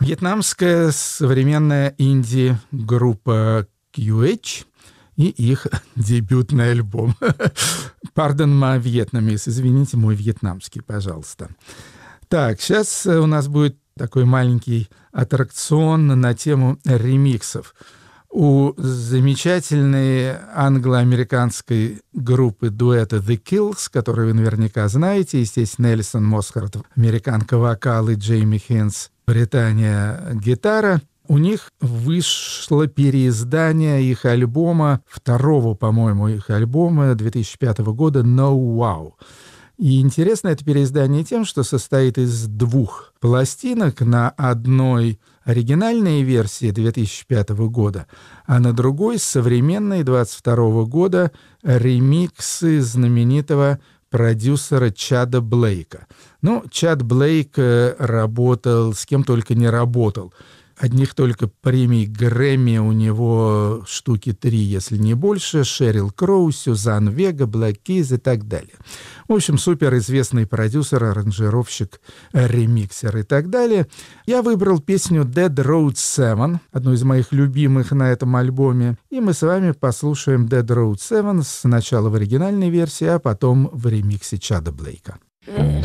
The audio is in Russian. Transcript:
Вьетнамская современная инди-группа QH и их дебютный альбом. Pardon my Vietnamese. Извините, мой вьетнамский, пожалуйста. Так, сейчас у нас будет такой маленький аттракцион на тему ремиксов. У замечательной англо-американской группы дуэта The Kills, которую вы наверняка знаете, естественно, Элисон Мосхарт, американка вокал, и Джейми Хинс, Британия, гитара, у них вышло переиздание их альбома, второго, по-моему, их альбома 2005 года «No Wow». И интересно это переиздание тем, что состоит из двух пластинок. На одной оригинальной версии 2005 года, а на другой современной 2022 года ремиксы знаменитого продюсера Чада Блейка. Ну, Чад Блейк работал, с кем только не работал. Одних только премий Грэмми у него штуки 3, если не больше. Шерил Кроу, Сюзан Вега, Блэк Киз и так далее. В общем, суперизвестный продюсер, аранжировщик, ремиксер и так далее. Я выбрал песню Dead Road 7, одну из моих любимых на этом альбоме. И мы с вами послушаем Dead Road 7 сначала в оригинальной версии, а потом в ремиксе Чада Блейка.